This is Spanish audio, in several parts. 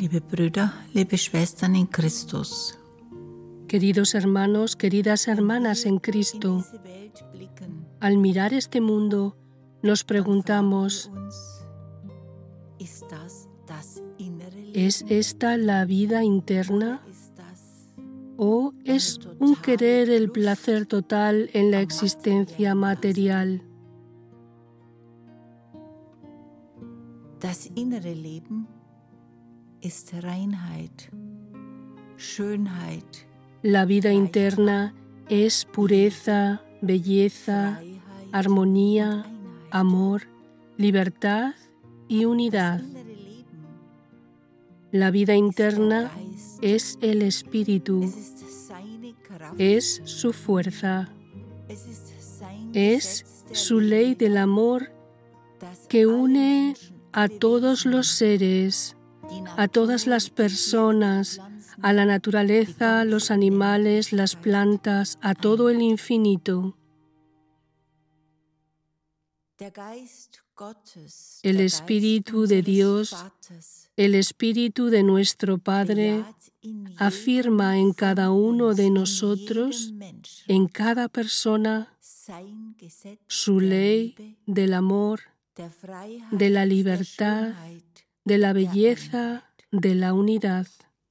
Liebe Brüder, liebe Schwestern in Christus. Queridos hermanos, queridas hermanas en Cristo, al mirar este mundo nos preguntamos, ¿es esta la vida interna? ¿O es un querer el placer total en la existencia material? Das innere Leben ist Reinheit, Schönheit. La vida interna es pureza, belleza, armonía, amor, libertad y unidad. La vida interna es el espíritu, es su fuerza, es su ley del amor que une a todos los seres, a todas las personas, a la naturaleza, los animales, las plantas, a todo el infinito. El Espíritu de Dios, el Espíritu de nuestro Padre, afirma en cada uno de nosotros, en cada persona, su ley del amor, de la libertad, de la belleza, de la unidad.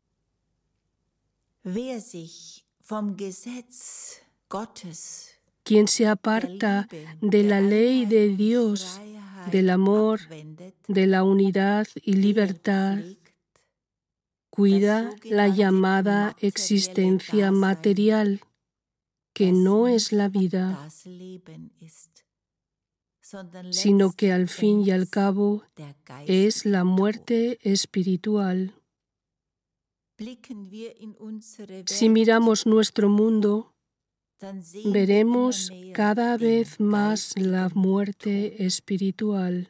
Quien se aparta de la ley de Dios, del amor, de la unidad y libertad, cuida la llamada existencia material, que no es la vida, sino que al fin y al cabo es la muerte espiritual. Si miramos nuestro mundo, veremos cada vez más la muerte espiritual.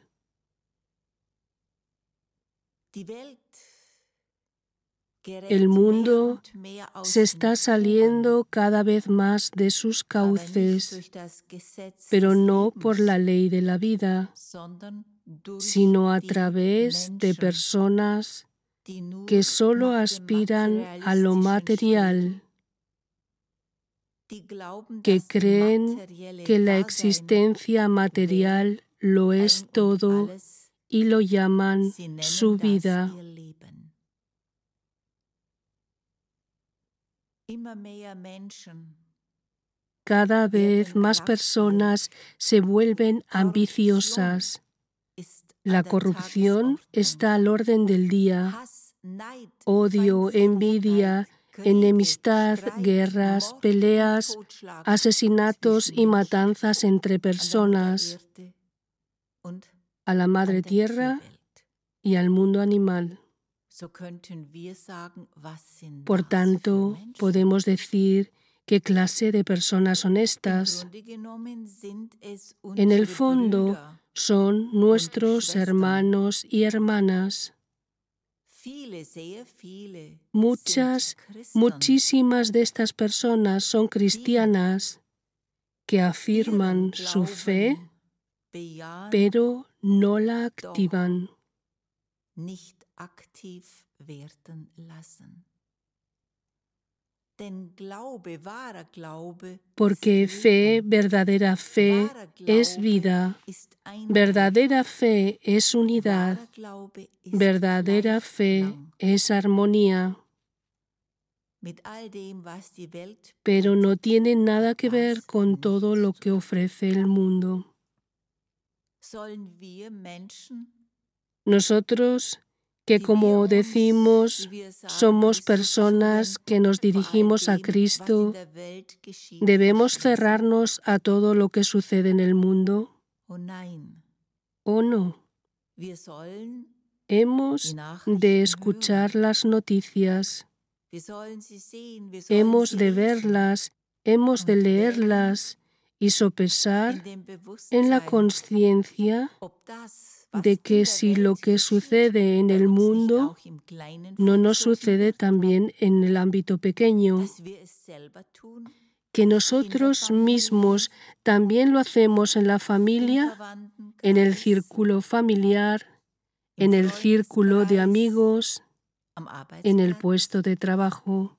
El mundo se está saliendo cada vez más de sus cauces, pero no por la ley de la vida, sino a través de personas que solo aspiran a lo material, que creen que la existencia material lo es todo y lo llaman su vida. Cada vez más personas se vuelven ambiciosas. La corrupción está al orden del día. Odio, envidia, enemistad, guerras, peleas, asesinatos y matanzas entre personas, a la madre tierra y al mundo animal. Por tanto, podemos decir qué clase de personas son estas. En el fondo, son nuestros hermanos y hermanas. Muchísimas de estas personas son cristianas que afirman su fe, pero no la activan. Porque fe, verdadera fe, es vida. Verdadera fe es unidad. Verdadera fe es armonía. Pero no tiene nada que ver con todo lo que ofrece el mundo. Nosotros, que como decimos, somos personas que nos dirigimos a Cristo, ¿debemos cerrarnos a todo lo que sucede en el mundo? ¿O no? Hemos de escuchar las noticias, hemos de verlas, hemos de leerlas y sopesar en la conciencia de que si lo que sucede en el mundo no nos sucede también en el ámbito pequeño, que nosotros mismos también lo hacemos en la familia, en el círculo familiar, en el círculo de amigos, en el puesto de trabajo.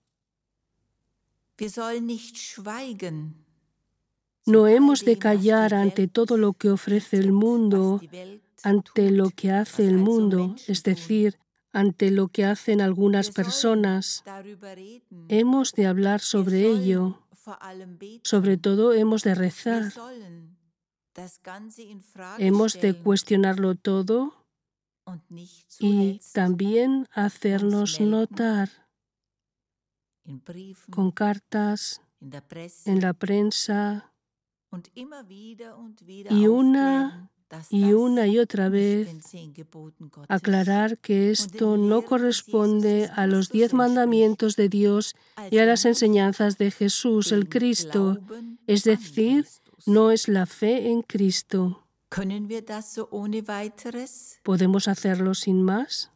No hemos de callar ante todo lo que ofrece el mundo, ante lo que hace el mundo, es decir, ante lo que hacen algunas personas. Hemos de hablar sobre ello. Sobre todo hemos de rezar. Hemos de cuestionarlo todo y también hacernos notar con cartas, en la prensa y una y otra vez aclarar que esto no corresponde a los 10 mandamientos de Dios y a las enseñanzas de Jesús, el Cristo, es decir, no es la fe en Cristo. ¿Podemos hacerlo sin más?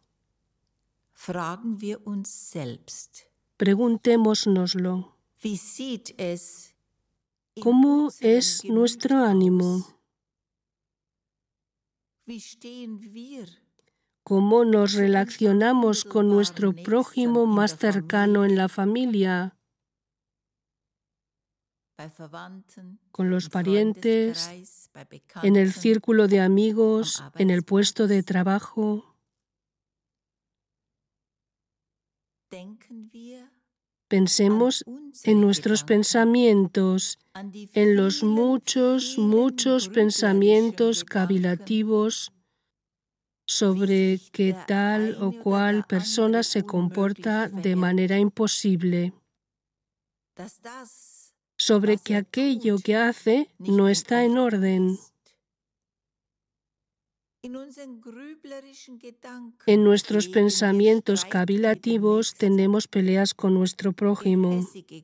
Preguntémonoslo. ¿Cómo es nuestro ánimo? ¿Cómo nos relacionamos con nuestro prójimo más cercano en la familia? Con los parientes, en el círculo de amigos, en el puesto de trabajo. Pensemos en nuestros pensamientos, en los muchos pensamientos cavilativos sobre que tal o cual persona se comporta de manera imposible, sobre que aquello que hace no está en orden. En nuestros pensamientos cavilativos tenemos peleas con nuestro prójimo.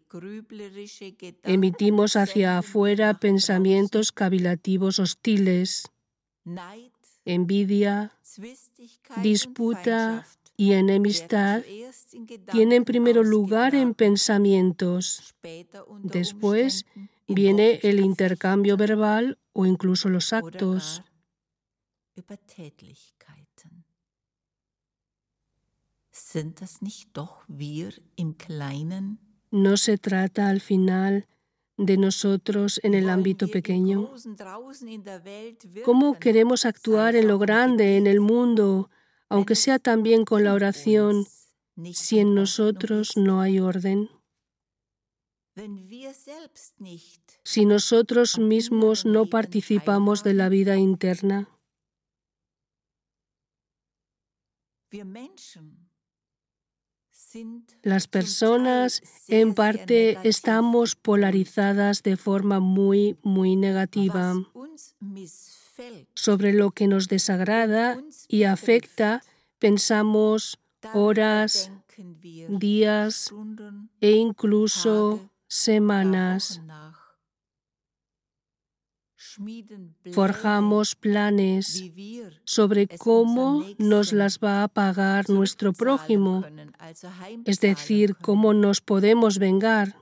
Emitimos hacia afuera pensamientos cavilativos hostiles. Envidia, disputa y enemistad tienen primero lugar en pensamientos. Después viene el intercambio verbal o incluso los actos. ¿No se trata al final de nosotros en el ámbito pequeño? ¿Cómo queremos actuar en lo grande, en el mundo, aunque sea también con la oración, si en nosotros no hay orden? Si nosotros mismos no participamos de la vida interna. Las personas, en parte, estamos polarizadas de forma muy negativa. Sobre lo que nos desagrada y afecta, pensamos horas, días e incluso semanas. Forjamos planes sobre cómo nos las va a pagar nuestro prójimo, es decir, cómo nos podemos vengar.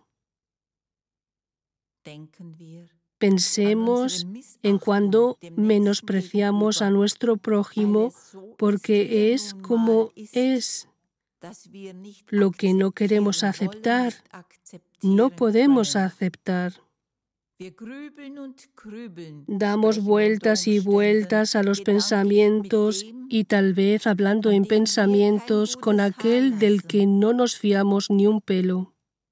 Pensemos en cuando menospreciamos a nuestro prójimo porque es como es. Lo que no queremos aceptar, no podemos aceptar. Damos vueltas y vueltas a los pensamientos y tal vez hablando en pensamientos con aquel del que no nos fiamos ni un pelo.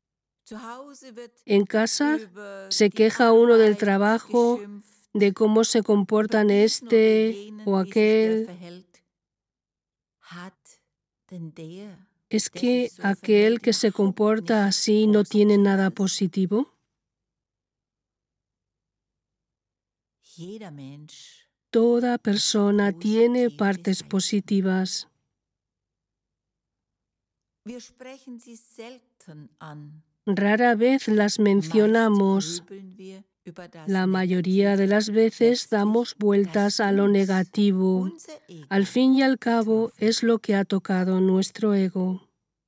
En casa se queja uno del trabajo, de cómo se comportan este o aquel. ¿Es que aquel que se comporta así no tiene nada positivo? Toda persona tiene partes positivas. Rara vez las mencionamos. La mayoría de las veces damos vueltas a lo negativo. Al fin y al cabo es lo que ha tocado nuestro ego.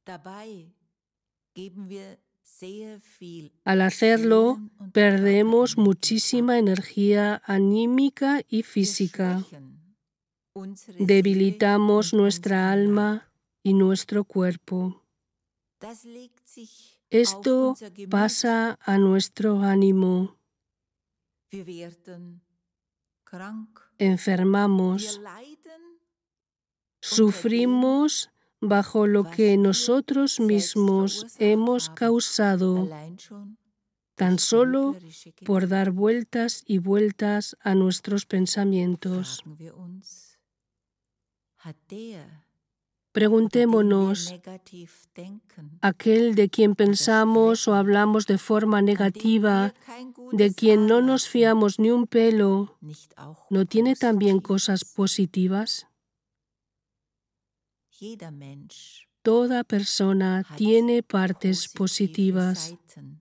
Al hacerlo, perdemos muchísima energía anímica y física. Debilitamos nuestra alma y nuestro cuerpo. Esto pasa a nuestro ánimo. Enfermamos, sufrimos bajo lo que nosotros mismos hemos causado, tan solo por dar vueltas y vueltas a nuestros pensamientos. Preguntémonos, aquel de quien pensamos o hablamos de forma negativa, de quien no nos fiamos ni un pelo, ¿no tiene también cosas positivas? Toda persona tiene partes positivas.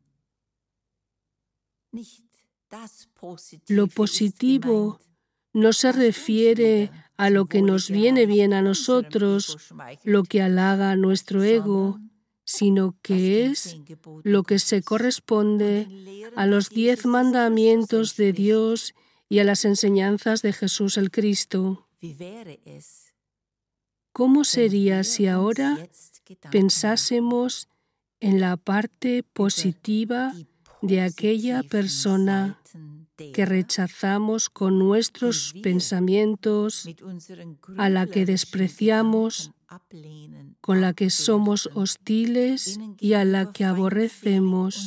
Lo positivo no se refiere a lo que nos viene bien a nosotros, lo que halaga nuestro ego, sino que es lo que se corresponde a los 10 mandamientos de Dios y a las enseñanzas de Jesús el Cristo. ¿Cómo sería si ahora pensásemos en la parte positiva de aquella persona que rechazamos con nuestros pensamientos, a la que despreciamos, con la que somos hostiles y a la que aborrecemos?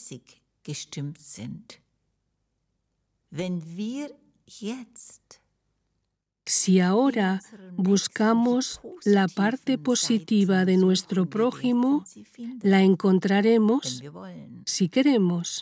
Si ahora buscamos la parte positiva de nuestro prójimo, la encontraremos si queremos.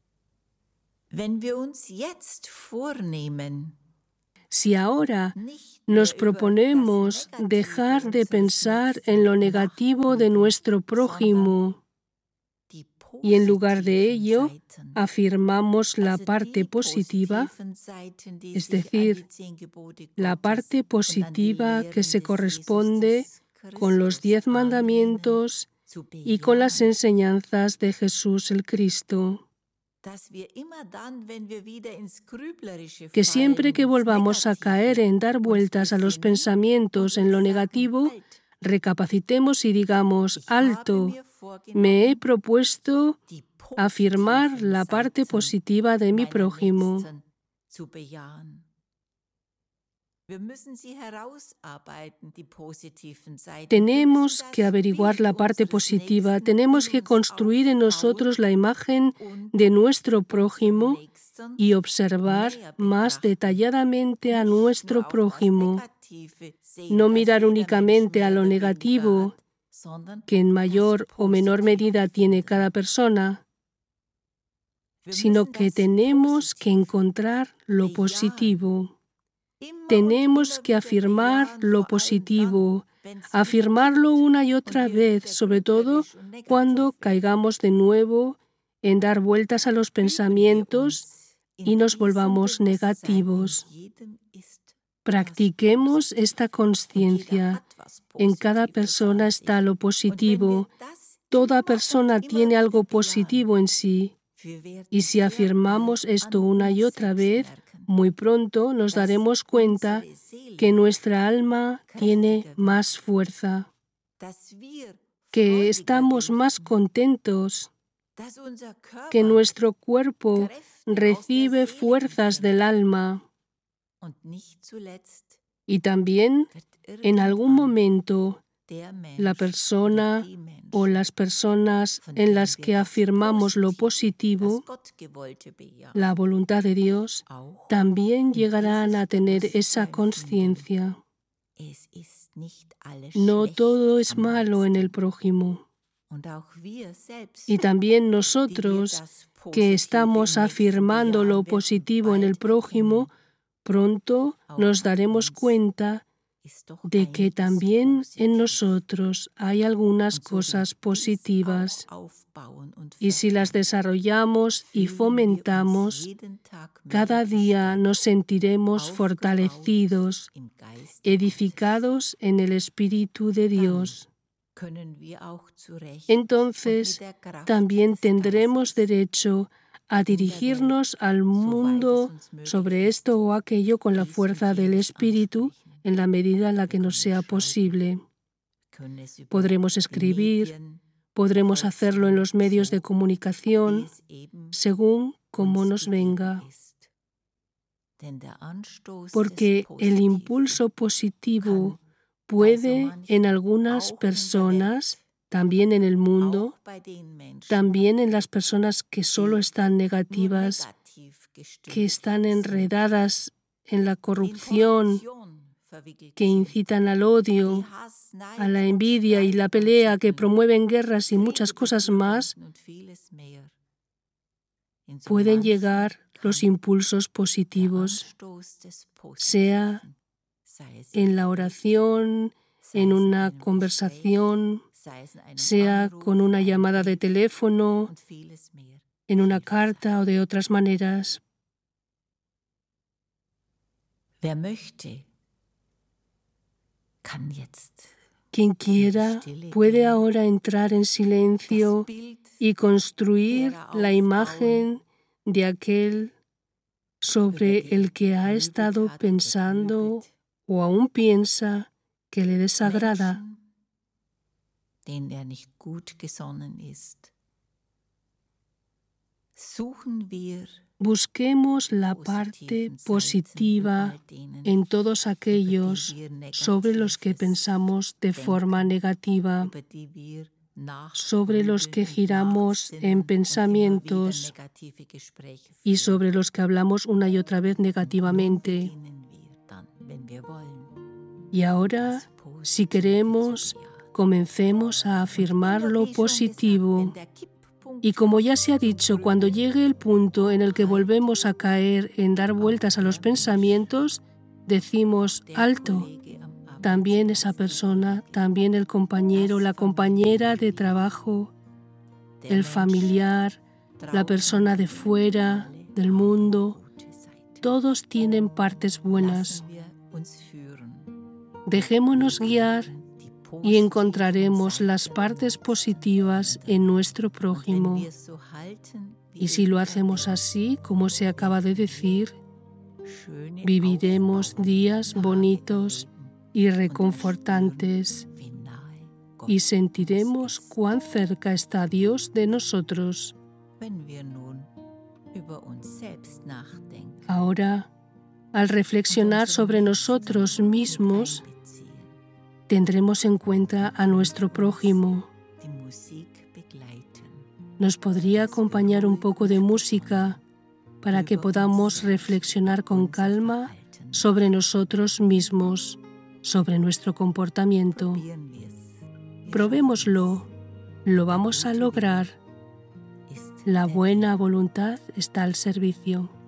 Si ahora nos proponemos dejar de pensar en lo negativo de nuestro prójimo y en lugar de ello afirmamos la parte positiva, es decir, la parte positiva que se corresponde con los 10 mandamientos y con las enseñanzas de Jesús el Cristo, que siempre que volvamos a caer en dar vueltas a los pensamientos en lo negativo, recapacitemos y digamos: alto, me he propuesto afirmar la parte positiva de mi prójimo. Tenemos que averiguar la parte positiva, tenemos que construir en nosotros la imagen de nuestro prójimo y observar más detalladamente a nuestro prójimo. No mirar únicamente a lo negativo, que en mayor o menor medida tiene cada persona, sino que tenemos que encontrar lo positivo. Tenemos que afirmar lo positivo, afirmarlo una y otra vez, sobre todo cuando caigamos de nuevo en dar vueltas a los pensamientos y nos volvamos negativos. Practiquemos esta consciencia. En cada persona está lo positivo. Toda persona tiene algo positivo en sí. Y si afirmamos esto una y otra vez, muy pronto nos daremos cuenta que nuestra alma tiene más fuerza, que estamos más contentos, que nuestro cuerpo recibe fuerzas del alma. Y también, en algún momento, la persona o las personas en las que afirmamos lo positivo, la voluntad de Dios, también llegarán a tener esa conciencia. No todo es malo en el prójimo. Y también nosotros, que estamos afirmando lo positivo en el prójimo, pronto nos daremos cuenta de que también en nosotros hay algunas cosas positivas, y si las desarrollamos y fomentamos, cada día nos sentiremos fortalecidos, edificados en el Espíritu de Dios. Entonces, también tendremos derecho a dirigirnos al mundo sobre esto o aquello con la fuerza del Espíritu, en la medida en la que nos sea posible. podremos escribir, podremos hacerlo en los medios de comunicación, según como nos venga. Porque el impulso positivo puede en algunas personas, también en el mundo, también en las personas que solo están negativas, que están enredadas en la corrupción, que incitan al odio, a la envidia y la pelea, que promueven guerras y muchas cosas más, pueden llegar los impulsos positivos, sea en la oración, en una conversación, sea con una llamada de teléfono, en una carta o de otras maneras. Quien quiera puede ahora entrar en silencio y construir la imagen de aquel sobre el que ha estado pensando o aún piensa que le desagrada. Busquemos la parte positiva en todos aquellos sobre los que pensamos de forma negativa, sobre los que giramos en pensamientos y sobre los que hablamos una y otra vez negativamente. Y ahora, si queremos, comencemos a afirmar lo positivo. Y como ya se ha dicho, cuando llegue el punto en el que volvemos a caer en dar vueltas a los pensamientos, decimos alto. También esa persona, también el compañero, la compañera de trabajo, el familiar, la persona de fuera, del mundo, todos tienen partes buenas. Dejémonos guiar y encontraremos las partes positivas en nuestro prójimo. Y si lo hacemos así, como se acaba de decir, viviremos días bonitos y reconfortantes y sentiremos cuán cerca está Dios de nosotros. Ahora, al reflexionar sobre nosotros mismos, tendremos en cuenta a nuestro prójimo. Nos podría acompañar un poco de música para que podamos reflexionar con calma sobre nosotros mismos, sobre nuestro comportamiento. Probémoslo, lo vamos a lograr. La buena voluntad está al servicio.